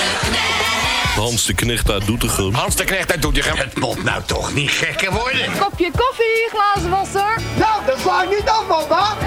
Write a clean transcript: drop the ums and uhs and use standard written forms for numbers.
Hans de Knecht uit Doetinchem. Hans de Knecht uit Doetinchem. Het moet nou toch niet gekker worden. Kopje koffie, glazen wasser. Nou, dat sla ik niet af, man,